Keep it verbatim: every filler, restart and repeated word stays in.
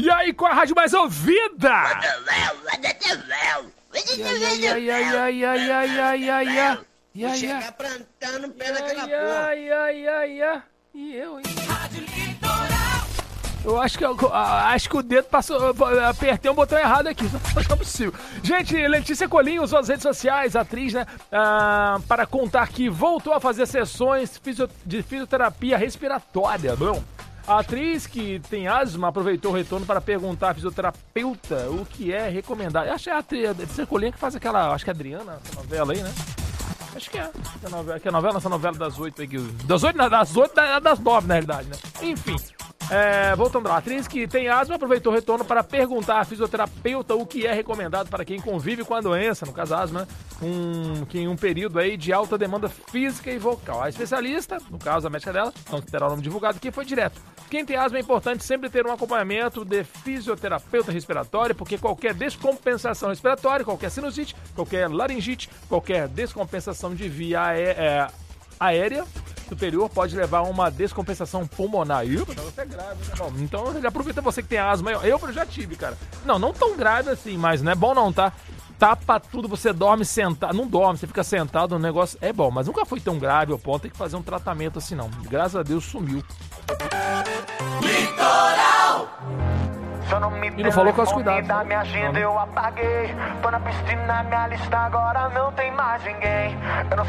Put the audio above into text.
E aí, com a rádio mais ouvida? Ai, ai, ai, ai, ai, ai, ai, ai, ai. Vou chegar plantando pé naquela Ai, porra. ai, ai, ai, ai. E eu, hein? Eu acho que, eu, acho que o dedo passou. Eu apertei um botão errado aqui. Não é possível. Gente, Letícia Colinho usou as redes sociais, atriz, né? Ah, para contar que voltou a fazer sessões de fisioterapia respiratória. Bom, a atriz que tem asma aproveitou o retorno para perguntar à fisioterapeuta o que é recomendado. Eu acho que é a atriz, a Letícia Colinho que faz aquela. Acho que é a Adriana, essa novela aí, né? Acho que é. Que é novela, que é novela, essa novela das oito aí. Que, das oito, das oito, das nove, na realidade, né? Enfim. É, voltando lá, a atriz que tem asma aproveitou o retorno para perguntar à fisioterapeuta o que é recomendado para quem convive com a doença, no caso a asma, um, que em um período aí de alta demanda física e vocal. A especialista, no caso a médica dela, não terá o nome divulgado aqui, foi direto. Quem tem asma é importante sempre ter um acompanhamento de fisioterapeuta respiratório, porque qualquer descompensação respiratória, qualquer sinusite, qualquer laringite, qualquer descompensação de via aé- aérea superior pode levar a uma descompensação pulmonar. Ih, o negócio é grave, né? Bom, então já aproveita você que tem asma. Eu, eu já tive, cara. Não, não tão grave assim, mas não é bom não, tá? Tapa tudo, você dorme sentado. Não dorme, você fica sentado, o negócio é bom. Mas nunca foi tão grave ao ponto de ter que fazer um tratamento assim, não. Graças a Deus sumiu. Litoral! E não falou com os cuidados. Da minha agenda eu apaguei. Tô na piscina, minha lista agora não tem mais ninguém. Eu não